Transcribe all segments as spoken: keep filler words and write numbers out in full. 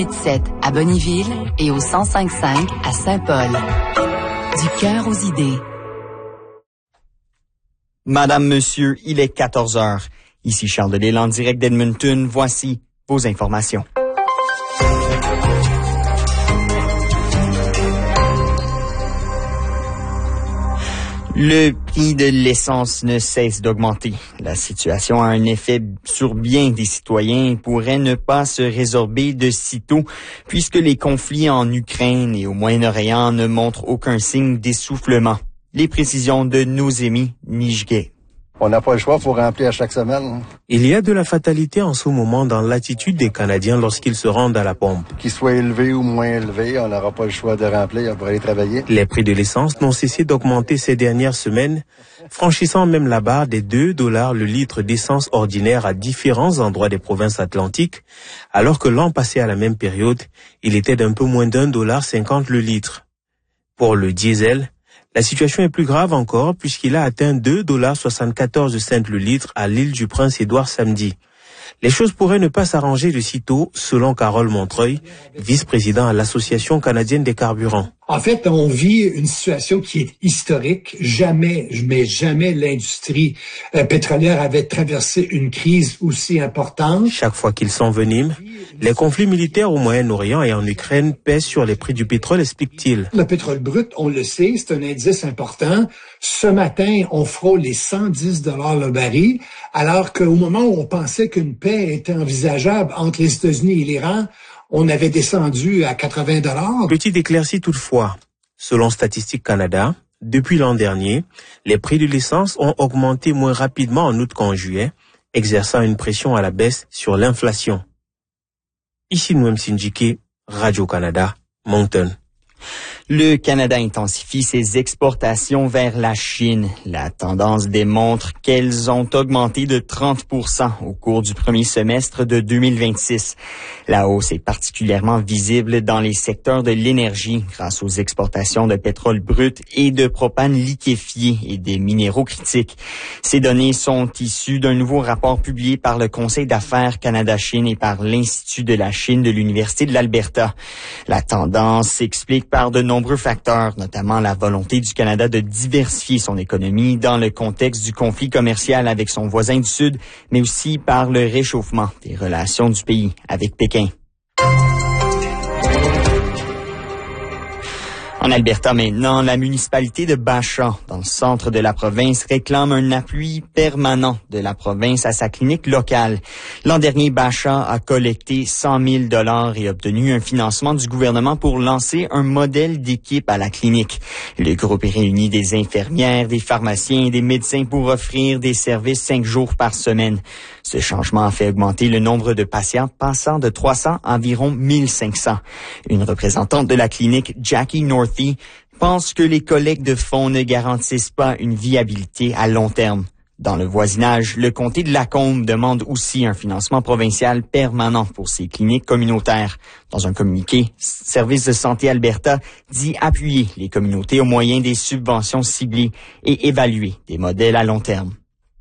sept à Bonnyville et au cent cinq virgule cinq à Saint-Paul. Du cœur aux idées. Madame, Monsieur, il est quatorze heures. Ici Charles Delisle en direct d'Edmonton. Voici vos informations. Le prix de l'essence ne cesse d'augmenter. La situation a un effet sur bien des citoyens et pourrait ne pas se résorber de sitôt, puisque les conflits en Ukraine et au Moyen-Orient ne montrent aucun signe d'essoufflement. Les précisions de Noémie Nijguet. On n'a pas le choix, il faut remplir à chaque semaine. Il y a de la fatalité en ce moment dans l'attitude des Canadiens lorsqu'ils se rendent à la pompe. Qu'ils soient élevés ou moins élevés, on n'aura pas le choix de remplir pour aller travailler. Les prix de l'essence n'ont cessé d'augmenter ces dernières semaines, franchissant même la barre des deux dollars le litre d'essence ordinaire à différents endroits des provinces atlantiques, alors que l'an passé à la même période, il était d'un peu moins d'un dollar cinquante le litre. Pour le diesel, la situation est plus grave encore puisqu'il a atteint deux dollars soixante-quatorze cents le litre à l'île du Prince-Édouard samedi. Les choses pourraient ne pas s'arranger de sitôt, selon Carole Montreuil, vice-président à l'Association canadienne des carburants. En fait, on vit une situation qui est historique. Jamais, mais jamais l'industrie euh, pétrolière avait traversé une crise aussi importante. Chaque fois qu'ils s'enveniment, les conflits militaires au Moyen-Orient et en Ukraine pèsent sur les prix du pétrole, explique-t-il. Le pétrole brut, on le sait, c'est un indice important. Ce matin, on frôle les cent dix dollars le baril, alors qu'au moment où on pensait qu'une paix était envisageable entre les États-Unis et l'Iran, on avait descendu à quatre-vingts dollars. Petit éclairci toutefois. Selon Statistique Canada, depuis l'an dernier, les prix de l'essence ont augmenté moins rapidement en août qu'en juillet, exerçant une pression à la baisse sur l'inflation. Ici Noem Sindjike, Radio-Canada, Moncton. Le Canada intensifie ses exportations vers la Chine. La tendance démontre qu'elles ont augmenté de trente pour cent au cours du premier semestre de deux mille vingt-six. La hausse est particulièrement visible dans les secteurs de l'énergie grâce aux exportations de pétrole brut et de propane liquéfié et des minéraux critiques. Ces données sont issues d'un nouveau rapport publié par le Conseil d'affaires Canada-Chine et par l'Institut de la Chine de l'Université de l'Alberta. La tendance s'explique par de nombreux facteurs, notamment la volonté du Canada de diversifier son économie dans le contexte du conflit commercial avec son voisin du Sud, mais aussi par le réchauffement des relations du pays avec Pékin. En Alberta maintenant, la municipalité de Bachan, dans le centre de la province, réclame un appui permanent de la province à sa clinique locale. L'an dernier, Bachan a collecté cent mille dollars et obtenu un financement du gouvernement pour lancer un modèle d'équipe à la clinique. Le groupe réunit des infirmières, des pharmaciens et des médecins pour offrir des services cinq jours par semaine. Ce changement a fait augmenter le nombre de patients, passant de trois cents à environ mille cinq cents. Une représentante de la clinique, Jackie Northey, pense que les collectes de fonds ne garantissent pas une viabilité à long terme. Dans le voisinage, le comté de Lacombe demande aussi un financement provincial permanent pour ses cliniques communautaires. Dans un communiqué, Service de santé Alberta dit appuyer les communautés au moyen des subventions ciblées et évaluer des modèles à long terme.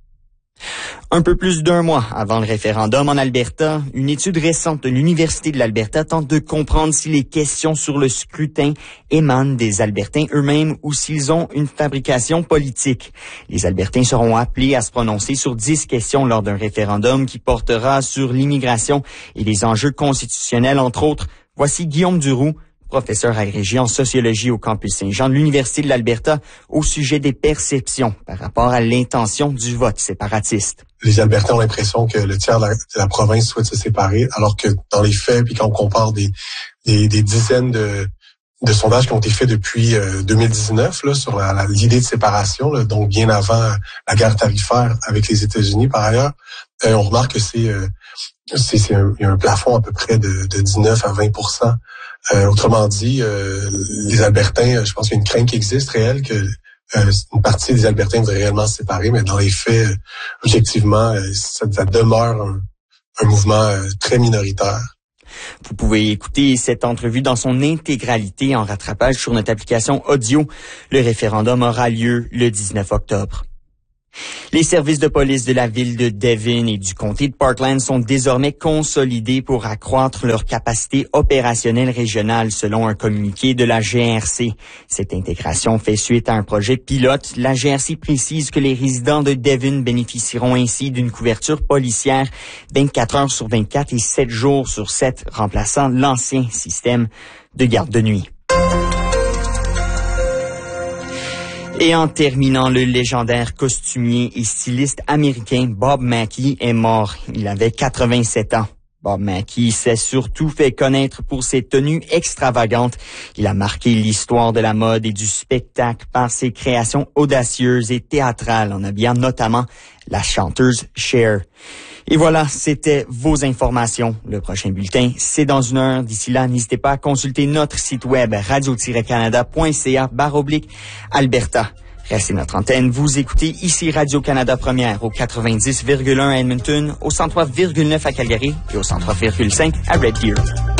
Un peu plus d'un mois avant le référendum en Alberta, une étude récente de l'Université de l'Alberta tente de comprendre si les questions sur le scrutin émanent des Albertains eux-mêmes ou s'ils ont une fabrication politique. Les Albertains seront appelés à se prononcer sur dix questions lors d'un référendum qui portera sur l'immigration et les enjeux constitutionnels, entre autres. Voici Guillaume Duroux, professeur agrégé en sociologie au campus Saint-Jean de l'Université de l'Alberta, au sujet des perceptions par rapport à l'intention du vote séparatiste. Les Albertains ont l'impression que le tiers de la, de la province souhaite se séparer, alors que dans les faits, puis quand on compare des, des, des dizaines de, de sondages qui ont été faits depuis euh, deux mille dix-neuf là, sur la, la, l'idée de séparation, là, donc bien avant la guerre tarifaire avec les États-Unis par ailleurs, euh, on remarque que c'est, euh, c'est, c'est un, il y a un plafond à peu près de, de dix-neuf à vingt pour cent. Euh, autrement dit, euh, les Albertains, je pense qu'il y a une crainte qui existe réelle que euh, une partie des Albertains voudraient réellement se séparer, mais dans les faits, euh, objectivement, euh, ça, ça demeure un, un mouvement euh, très minoritaire. Vous pouvez écouter cette entrevue dans son intégralité en rattrapage sur notre application audio. Le référendum aura lieu le dix-neuf octobre. Les services de police de la ville de Devon et du comté de Parkland sont désormais consolidés pour accroître leur capacité opérationnelle régionale, selon un communiqué de la G R C. Cette intégration fait suite à un projet pilote. La G R C précise que les résidents de Devon bénéficieront ainsi d'une couverture policière vingt-quatre heures sur vingt-quatre et sept jours sur sept, remplaçant l'ancien système de garde de nuit. Et en terminant, le légendaire costumier et styliste américain Bob Mackie est mort. Il avait quatre-vingt-sept ans. Bob Mackie s'est surtout fait connaître pour ses tenues extravagantes. Il a marqué l'histoire de la mode et du spectacle par ses créations audacieuses et théâtrales, en habillant notamment la chanteuse Cher. Et voilà, c'était vos informations. Le prochain bulletin, c'est dans une heure. D'ici là, n'hésitez pas à consulter notre site web radio tiret canada point c a barre oblique Alberta. Restez notre antenne. Vous écoutez ici Radio-Canada Première au quatre-vingt-dix virgule un à Edmonton, au cent trois virgule neuf à Calgary et au cent trois virgule cinq à Red Deer.